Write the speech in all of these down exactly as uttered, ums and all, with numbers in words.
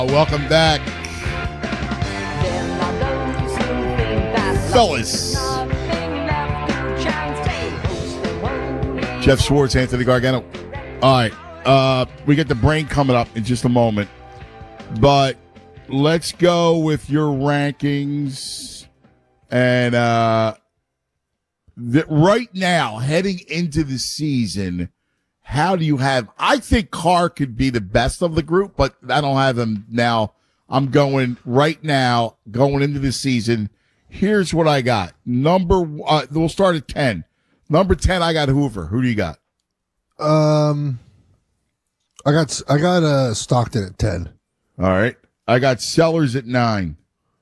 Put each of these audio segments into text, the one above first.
Welcome back, fellas. Jeff Schwartz, Anthony Gargano. All right, uh, we get the brain coming up in just a moment, but let's go with your rankings. And uh, the, right now, heading into the season, how do you have? I think Carr could be the best of the group, but I don't have him now. I'm going right now, going into the season. Here's what I got. Number, uh, we'll start at ten. Number ten, I got Hoover. Who do you got? Um, I got I got uh, Stockton at ten. All right, I got Sellers at nine.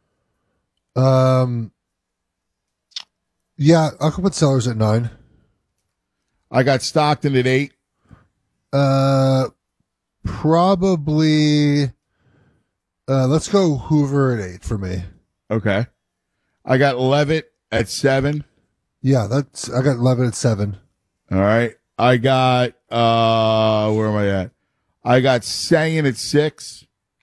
Um, yeah, I'll put Sellers at nine. I got Stockton at eight. Uh, probably. Uh, let's go Hoover at eight for me. Okay. I got Levitt at seven. Yeah, that's. I got Levitt at seven. All right. I got. Uh, where am I at? I got Sagan at six.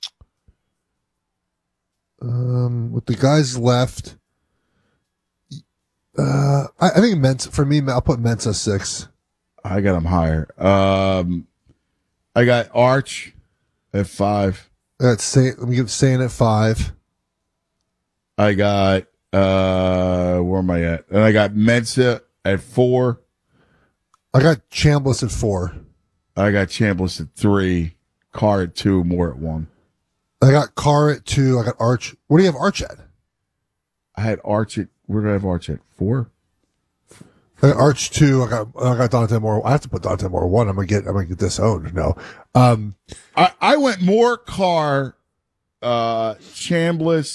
Um, with the guys left. Uh, I, I think Mensa for me. I'll put Mensa six. I got him higher. Um, I got Arch at five. That's say. Let me give Sagan at five. I got. Uh, where am I at? And I got Mensa at four. I got Chambliss at four. I got Chambliss at three. Carr at two. Moore at one. I got Carr at two. I got Arch. What do you have Arch at? I had Arch at. Where did I have Arch at? Four. I got Arch two. I got I got Dante Moore. I have to put Dante Moore one. I'm gonna get I'm gonna get disowned. No. Um, I I went Moore, Carr, uh, Chambliss.